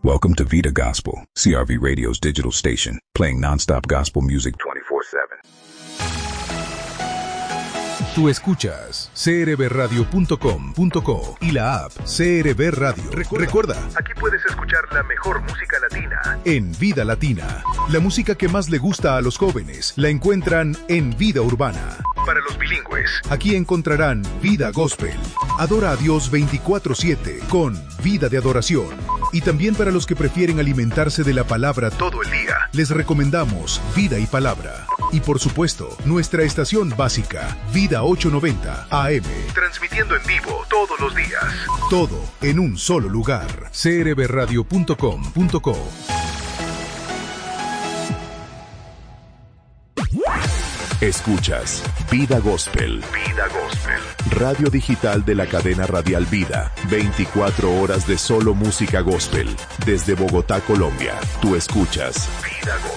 Welcome to Vida Gospel, CRV Radio's digital station, playing nonstop gospel music 24/7. Tú escuchas crbradio.com.co y la app CRB Radio. Recuerda, aquí puedes escuchar la mejor música latina en Vida Latina. La música que más le gusta a los jóvenes la encuentran en Vida Urbana. Para los bilingües, aquí encontrarán Vida Gospel. Adora a Dios 24/7 con Vida de Adoración. Y también para los que prefieren alimentarse de la palabra todo el día, les recomendamos Vida y Palabra. Y por supuesto, nuestra estación básica, Vida 890 AM, transmitiendo en vivo todos los días. Todo en un solo lugar. crbradio.com.co. Escuchas Vida Gospel. Vida Gospel. Radio digital de la cadena radial Vida. 24 horas de solo música gospel. Desde Bogotá, Colombia. Tú escuchas Vida Gospel.